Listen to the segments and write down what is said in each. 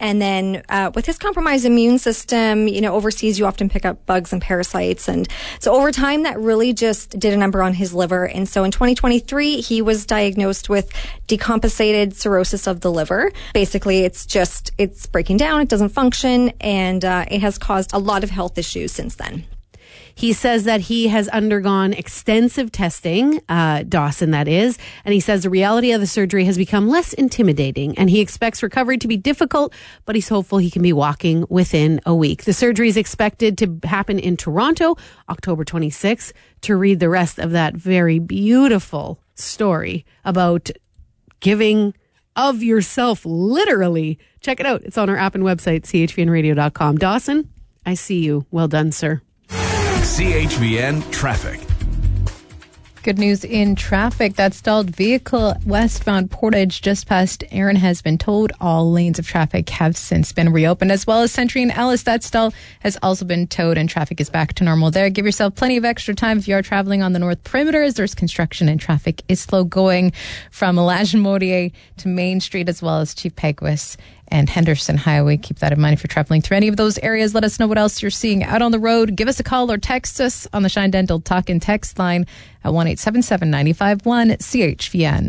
And then with his compromised immune system, overseas you often pick up bugs and parasites. And so over time, that really just did a number on his liver. And so in 2023, he was diagnosed with decompensated cirrhosis of the liver. Basically, it's breaking down, it doesn't function, and it has caused a lot of health issues since then. He says that he has undergone extensive testing, Dawson that is, and he says the reality of the surgery has become less intimidating, and he expects recovery to be difficult, but he's hopeful he can be walking within a week. The surgery is expected to happen in Toronto, October 26th. To read the rest of that very beautiful story about giving of yourself, literally, check it out. It's on our app and website, chvnradio.com. Dawson, I see you. Well done, sir. CHVN Traffic. Good news in traffic. That stalled vehicle westbound Portage just past Erin has been towed. All lanes of traffic have since been reopened, as well as Century and Ellis. That stall has also been towed and traffic is back to normal there. Give yourself plenty of extra time if you are traveling on the North Perimeter, as there's construction and traffic is slow going from Elijah-Modier to Main Street, as well as Chief Peguis and Henderson Highway. Keep that in mind if you're traveling through any of those areas. Let us know what else you're seeing out on the road. Give us a call or text us on the Shine Dental Talk and Text line at 1-877-951-CHVN.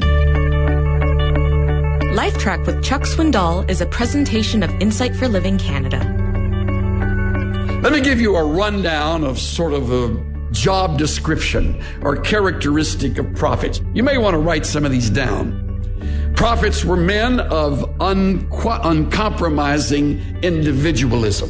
LifeTrack with Chuck Swindoll is a presentation of Insight for Living Canada. Let me give you a rundown of sort of a job description or characteristic of prophets. You may want to write some of these down. Prophets were men of uncompromising individualism.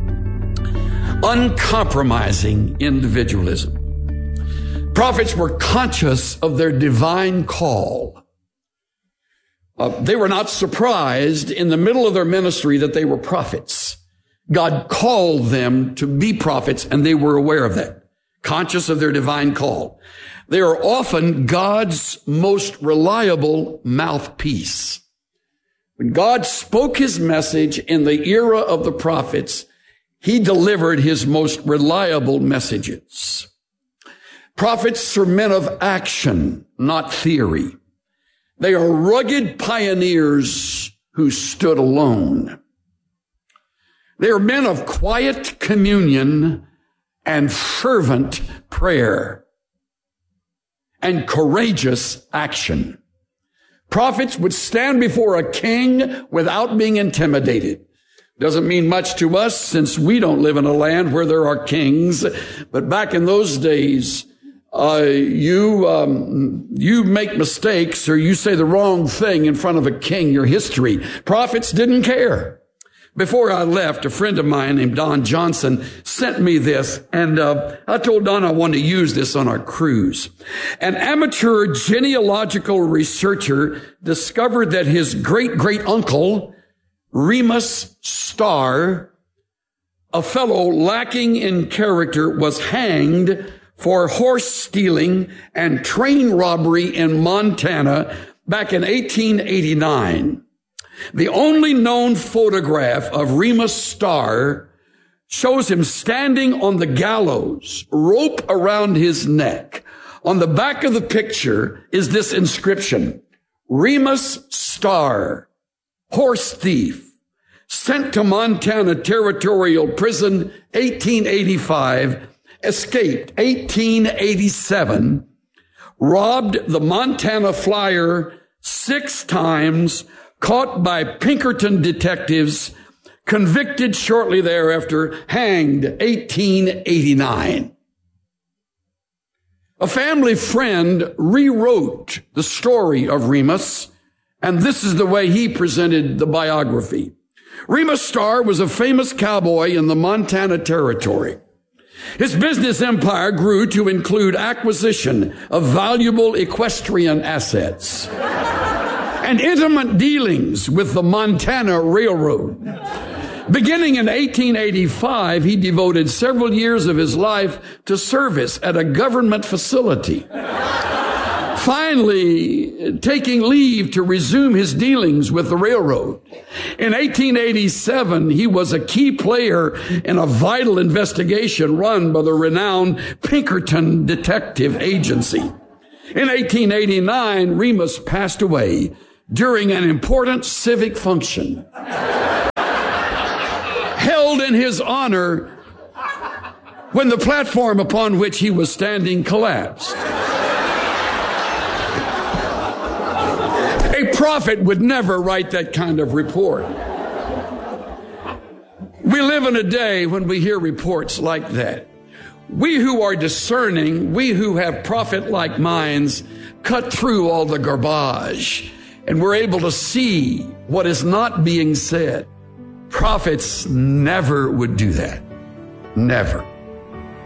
Uncompromising individualism. Prophets were conscious of their divine call. They were not surprised in the middle of their ministry that they were prophets. God called them to be prophets, and they were aware of that, conscious of their divine call. They are often God's most reliable mouthpiece. When God spoke his message in the era of the prophets, he delivered his most reliable messages. Prophets are men of action, not theory. They are rugged pioneers who stood alone. They are men of quiet communion and fervent prayer and courageous action. Prophets would stand before a king without being intimidated. Doesn't mean much to us since we don't live in a land where there are kings. But back in those days, you make mistakes or you say the wrong thing in front of a king, your history. Prophets didn't care. Before I left, a friend of mine named Don Johnson sent me this, and I told Don I wanted to use this on our cruise. An amateur genealogical researcher discovered that his great-great-uncle, Remus Starr, a fellow lacking in character, was hanged for horse stealing and train robbery in Montana back in 1889. The only known photograph of Remus Starr shows him standing on the gallows, rope around his neck. On the back of the picture is this inscription: Remus Starr, horse thief, sent to Montana Territorial Prison 1885, escaped 1887, robbed the Montana Flyer 6 times, caught by Pinkerton detectives, convicted shortly thereafter, hanged 1889. A family friend rewrote the story of Remus, and this is the way he presented the biography. Remus Starr was a famous cowboy in the Montana Territory. His business empire grew to include acquisition of valuable equestrian assets and intimate dealings with the Montana Railroad. Beginning in 1885, he devoted several years of his life to service at a government facility. Finally, taking leave to resume his dealings with the railroad. In 1887, he was a key player in a vital investigation run by the renowned Pinkerton Detective Agency. In 1889, Remus passed away during an important civic function. held in his honor when the platform upon which he was standing collapsed. A prophet would never write that kind of report. We live in a day when we hear reports like that. We who are discerning, we who have prophet-like minds, cut through all the garbage, and we're able to see what is not being said. Prophets never would do that. Never.